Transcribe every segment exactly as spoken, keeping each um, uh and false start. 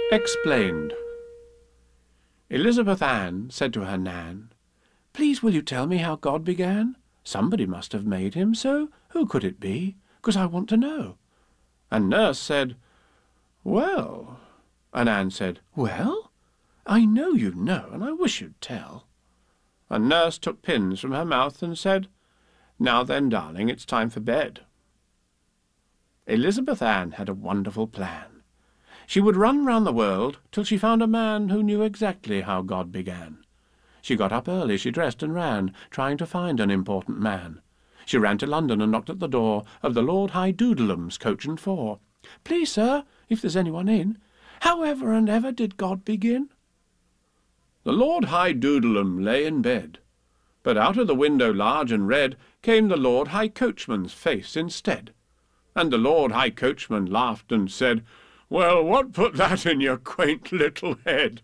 Explained. Elizabeth Ann said to her Nan, "Please will you tell me how God began? Somebody must have made him, so who could it be? 'Cause I want to know." And Nurse said, "Well," and Ann said, "Well? I know you know, and I wish you'd tell." And Nurse took pins from her mouth and said, "Now then, darling, it's time for bed." Elizabeth Ann had a wonderful plan. She would run round the world till she found a man who knew exactly how God began. She got up early, she dressed and ran, trying to find an important man. She ran to London and knocked at the door of the Lord High Doodleum's coach and four. "Please, sir, if there's anyone in, however and ever did God begin?" The Lord High Doodleum lay in bed, but out of the window large and red came the Lord High Coachman's face instead. And the Lord High Coachman laughed and said, "Well, what put that in your quaint little head?"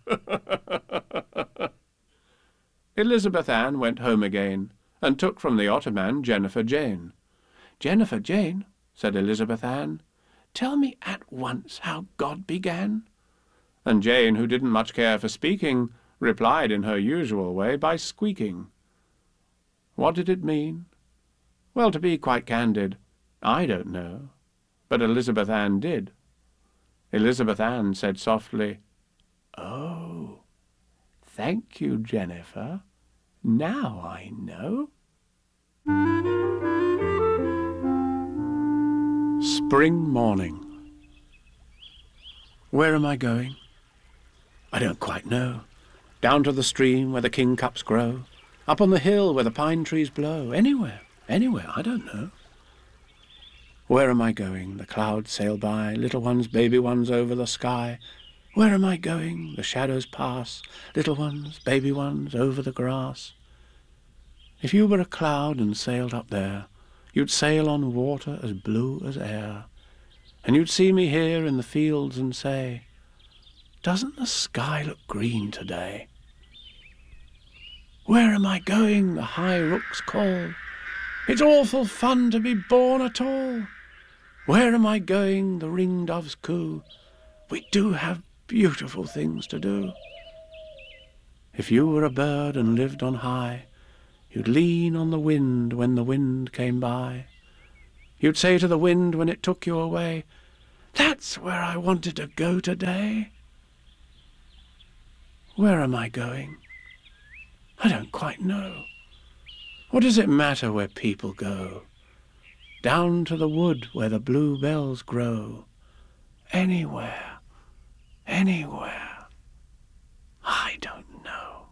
Elizabeth Ann went home again, and took from the ottoman Jennifer Jane. "Jennifer Jane," said Elizabeth Ann, "tell me at once how God began." And Jane, who didn't much care for speaking, replied in her usual way by squeaking. What did it mean? Well, to be quite candid, I don't know, but Elizabeth Ann did. Elizabeth Ann said softly, "Oh, thank you, Jennifer. Now I know." Spring morning. Where am I going? I don't quite know. Down to the stream where the kingcups grow, up on the hill where the pine trees blow, anywhere, anywhere, I don't know. Where am I going? The clouds sail by, little ones, baby ones over the sky. Where am I going? The shadows pass, little ones, baby ones over the grass. If you were a cloud and sailed up there, you'd sail on water as blue as air, and you'd see me here in the fields and say, "Doesn't the sky look green today?" Where am I going? The high rooks call. It's awful fun to be born at all. Where am I going? The ringdoves coo. We do have beautiful things to do. If you were a bird and lived on high, you'd lean on the wind when the wind came by. You'd say to the wind when it took you away, "That's where I wanted to go today." Where am I going? I don't quite know. What does it matter where people go? Down to the wood where the bluebells grow. Anywhere, anywhere. I don't know.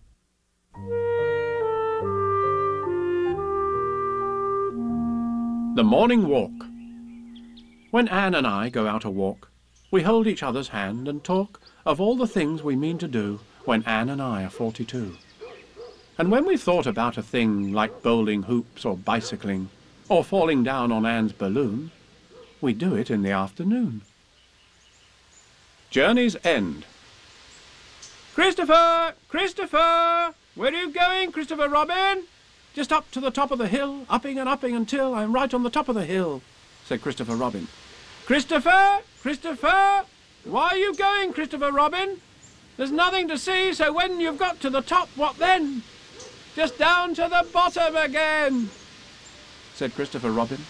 The morning walk. When Ann and I go out a walk, we hold each other's hand and talk of all the things we mean to do when Ann and I are forty-two. And when we've thought about a thing like bowling hoops or bicycling, or falling down on Ann's balloon, we do it in the afternoon. Journey's End. "Christopher! Christopher! Where are you going, Christopher Robin?" "Just up to the top of the hill, upping and upping until I'm right on the top of the hill," said Christopher Robin. "Christopher! Christopher! Why are you going, Christopher Robin? There's nothing to see, so when you've got to the top, what then?" "Just down to the bottom again," said Christopher Robin.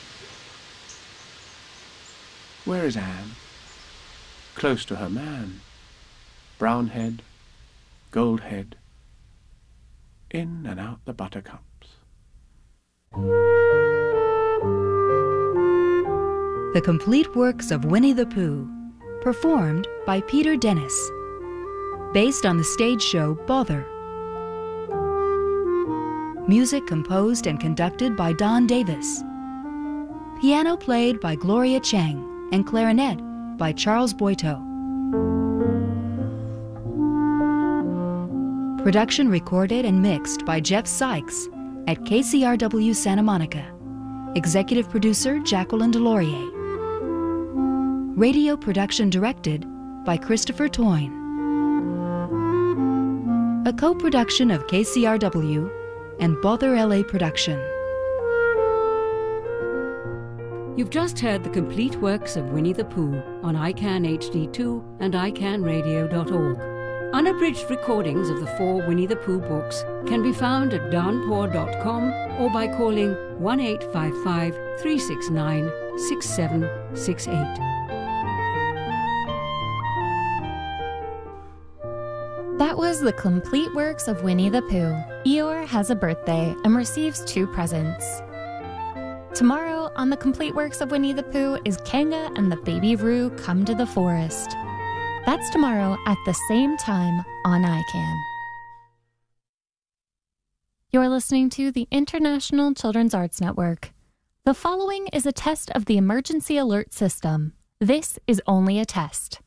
Where is Ann? Close to her man. Brown head, gold head, in and out the buttercups. The complete works of Winnie the Pooh, performed by Peter Dennis, based on the stage show Bother. Music composed and conducted by Don Davis. Piano played by Gloria Chang and clarinet by Charles Boito. Production recorded and mixed by Jeff Sykes at K C R W Santa Monica. Executive producer Jacqueline Delorier. Radio production directed by Christopher Toyne. A co-production of K C R W and Bother L A Production. You've just heard the complete works of Winnie the Pooh on I CAN H D two and I can radio dot org. Unabridged recordings of the four Winnie the Pooh books can be found at downpour dot com or by calling one eight five five, three six nine, six seven six eight. That was the complete works of Winnie the Pooh. Eeyore has a birthday and receives two presents. Tomorrow on the complete works of Winnie the Pooh is Kanga and the Baby Roo Come to the Forest. That's tomorrow at the same time on I CAN. You're listening to the International Children's Arts Network. The following is a test of the emergency alert system. This is only a test.